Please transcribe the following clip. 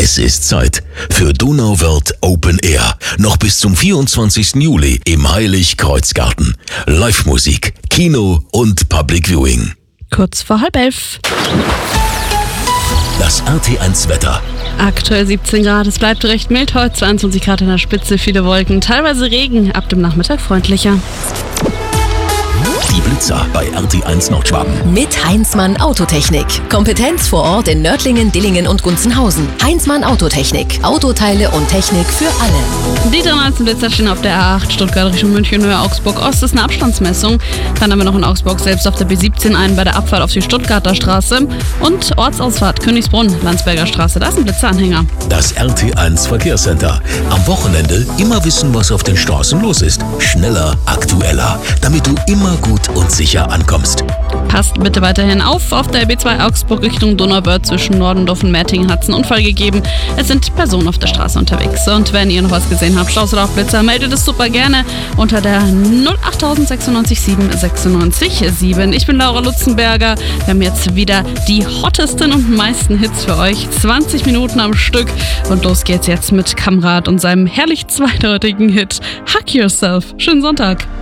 Es ist Zeit für Donauwörth Open Air. Noch bis zum 24. Juli im Heilig-Kreuz-Garten. Live-Musik, Kino und Public Viewing. Kurz vor 10:30. Das RT1 Wetter. Aktuell 17 Grad, es bleibt recht mild heute, 22 Grad an der Spitze, viele Wolken, teilweise Regen, ab dem Nachmittag freundlicher. Die Blitzer bei RT1 Nordschwaben. Mit Heinzmann Autotechnik. Kompetenz vor Ort in Nördlingen, Dillingen und Gunzenhausen. Heinzmann Autotechnik. Autoteile und Technik für alle. Die 13 Blitzer stehen auf der A8 Stuttgart Richtung München, Höhe Augsburg Ost. Das ist eine Abstandsmessung. Dann haben wir noch in Augsburg selbst auf der B17 einen bei der Abfahrt auf die Stuttgarter Straße. Und Ortsausfahrt Königsbrunn, Landsberger Straße. Da ist ein Blitzeranhänger. Das RT1 Verkehrscenter. Am Wochenende immer wissen, was auf den Straßen los ist. Schneller, aktueller. Damit du immer gut und sicher ankommst. Passt bitte weiterhin auf der B2 Augsburg Richtung Donauwörth zwischen Nordendorf und Mettingen hat es einen Unfall gegeben. Es sind Personen auf der Straße unterwegs. Und wenn ihr noch was gesehen habt, Staus oder auch Blitzer, meldet es super gerne unter der 08096 796 7. Ich bin Laura Lutzenberger. Wir haben jetzt wieder die hottesten und meisten Hits für euch. 20 Minuten am Stück. Und los geht's jetzt mit Kamrat und seinem herrlich zweideutigen Hit Hug Yourself. Schönen Sonntag.